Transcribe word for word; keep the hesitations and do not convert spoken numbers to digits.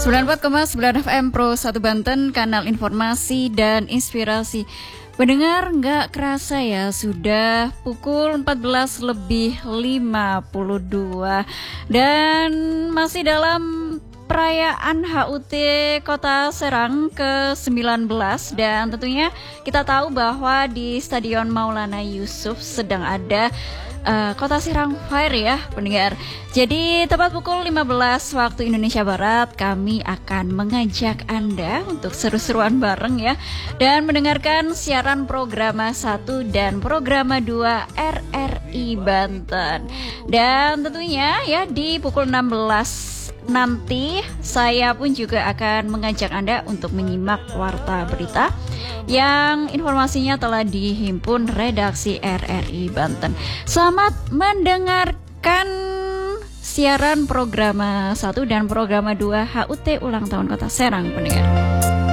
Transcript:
sembilan puluh empat koma sembilan F M Pro satu Banten, kanal informasi dan inspirasi. Pendengar, nggak kerasa ya sudah pukul empat belas lebih lima puluh dua dan masih dalam perayaan H U T Kota Serang ke sembilan belas, dan tentunya kita tahu bahwa di Stadion Maulana Yusuf sedang ada Uh, Kota Serang Fair ya pendengar. Jadi tepat pukul lima belas waktu Indonesia Barat kami akan mengajak Anda untuk seru-seruan bareng ya, dan mendengarkan siaran Programa satu dan Programa dua R R I Banten. Dan tentunya ya di pukul enam belas nanti saya pun juga akan mengajak Anda untuk menyimak warta berita yang informasinya telah dihimpun redaksi R R I Banten. Selamat mendengarkan siaran Programa satu dan Programa dua H U T ulang tahun Kota Serang pendengar.